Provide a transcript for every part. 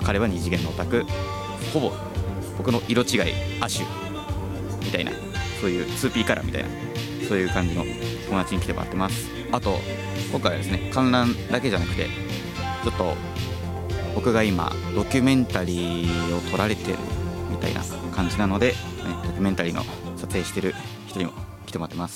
彼は二次元のオタク、ほぼ僕の色違いアシュみたいな、そういう 2P カラーみたいな、そういう感じの友達に来てもらってます。あと今回はですね、観覧だけじゃなくて、ちょっと僕が今ドキュメンタリーを撮られてるみたいな感じなので、ね、ドキュメンタリーの撮影してる人にも来てもらってます。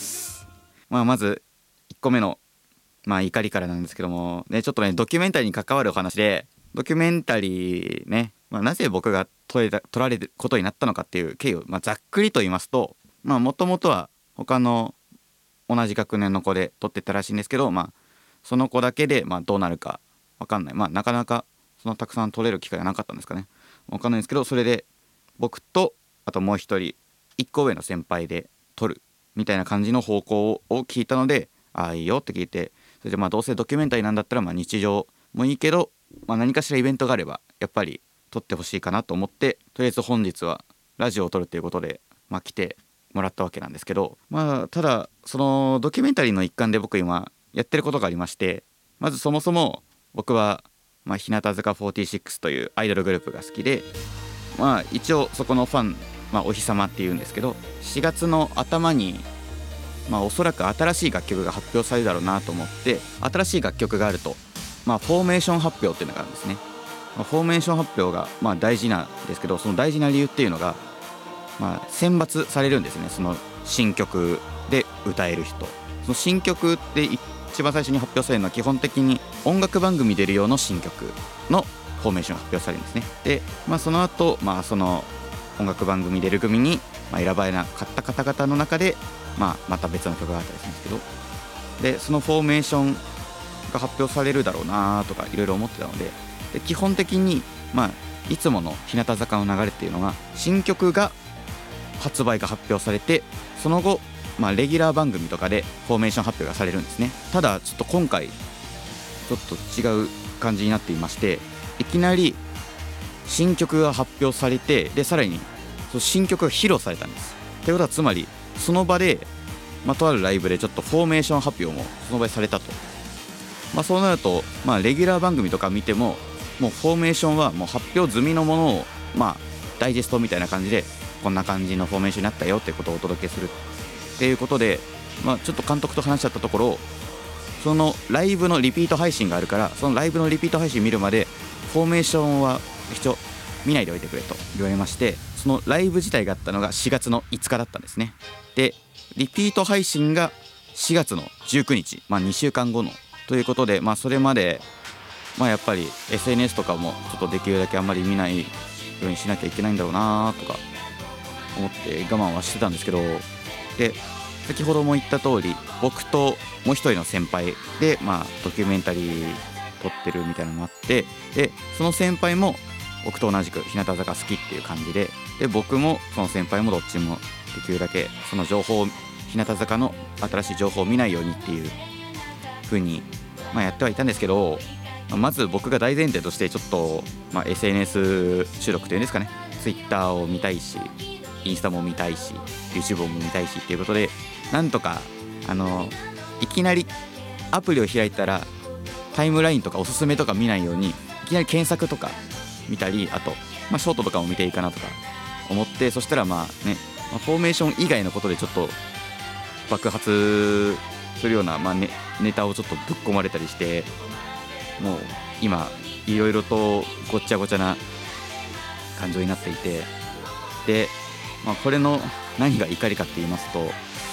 まず1個目の怒りからなんですけどもね、ちょっとねドキュメンタリーに関わるお話で、ドキュメンタリーね、なぜ僕が撮られることになったのかっていう経緯を、ざっくりと言いますと、もともとは他の同じ学年の子で撮ってたらしいんですけど、その子だけでどうなるか分かんない、なかなかそのたくさん撮れる機会がなかったんですかね、分かんないんですけど、それで僕とあともう一人1個上の先輩で撮るみたいな感じの方向を聞いたので、いいよって聞いて、それでどうせドキュメンタリーなんだったら日常もいいけど、何かしらイベントがあればやっぱり撮ってほしいかなと思って、とりあえず本日はラジオを撮るということで、来てもらったわけなんですけど、ただそのドキュメンタリーの一環で僕今やってることがありまして、まずそもそも僕は日向坂46というアイドルグループが好きで、一応そこのファン、お日様っていうんですけど、4月の頭におそらく新しい楽曲が発表されるだろうなと思って、新しい楽曲があるとフォーメーション発表っていうのがあるんですね。フォーメーション発表が大事なんですけど、その大事な理由っていうのが、選抜されるんですね。その新曲で歌える人、その新曲って一番最初に発表されるのは基本的に音楽番組出る用の新曲のフォーメーションが発表されるんですね。で、その後、その音楽番組出る組に選ばれなかった方々の中で、また別の曲があったりするんですけど、でそのフォーメーションが発表されるだろうなとかいろいろ思ってたので、基本的にいつもの日向坂の流れっていうのが、新曲が発売が発表されて、その後レギュラー番組とかでフォーメーション発表がされるんですね。ただちょっと今回ちょっと違う感じになっていまして、いきなり新曲が発表されて、でさらにその新曲が披露されたんです。ということはつまりその場で、とあるライブでちょっとフォーメーション発表もその場でされたと。そうなるとレギュラー番組とか見ても、もうフォーメーションはもう発表済みのものをダイジェストみたいな感じで、こんな感じのフォーメーションになったよってことをお届けするっていうことで、ちょっと監督と話し合ったところ、そのライブのリピート配信があるから、そのライブのリピート配信見るまでフォーメーションは一応見ないでおいてくれと言われまして、そのライブ自体があったのが4月の5日だったんですね。でリピート配信が4月の19日、2週間後のということで、それまでやっぱり SNS とかもちょっとできるだけあんまり見ないようにしなきゃいけないんだろうなとか思って我慢はしてたんですけど、で先ほども言った通り、僕ともう一人の先輩でドキュメンタリー撮ってるみたいなのもあって、でその先輩も僕と同じく日向坂好きっていう感じで、僕もその先輩もどっちもできるだけその情報を、日向坂の新しい情報を見ないようにっていう風にやってはいたんですけど、まず僕が大前提としてちょっと、SNS 収録というんですかね、Twitter を見たいし、インスタも見たいし、 YouTube も見たいしっていうことで、なんとかいきなりアプリを開いたらタイムラインとかおすすめとか見ないように、いきなり検索とか見たり、あと、ショートとかも見ていいかなとか思って、そしたらフォーメーション以外のことでちょっと爆発するような、ネタをちょっとぶっ込まれたりして、もう今いろいろとごっちゃごちゃな感情になっていて、で、これの何が怒りかって言いますと、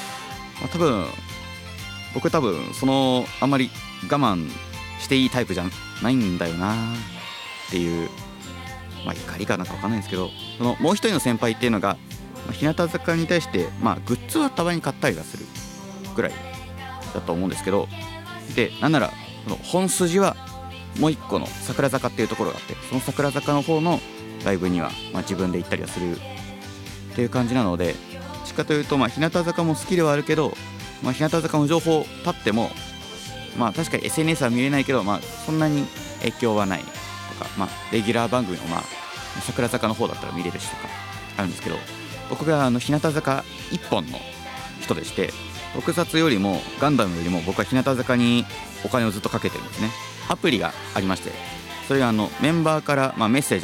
僕多分そのあんまり我慢していいタイプじゃないんだよなっていう、怒りかなんか分かんないんですけど、そのもう一人の先輩っていうのが、日向坂に対してグッズはたまに買ったりはするぐらいだと思うんですけど、でなんならその本筋はもう一個の桜坂っていうところがあって、その桜坂の方のライブには自分で行ったりはするっていう感じなので、しかというと日向坂も好きではあるけど、日向坂の情報立っても確かに SNS は見れないけど、そんなに影響はないとか、レギュラー番組の桜坂の方だったら見れるしとかあるんですけど、僕が日向坂一本の人でして、特撮よりもガンダムよりも僕は日向坂にお金をずっとかけてるんですね。アプリがありまして、それがメンバーからメッセージ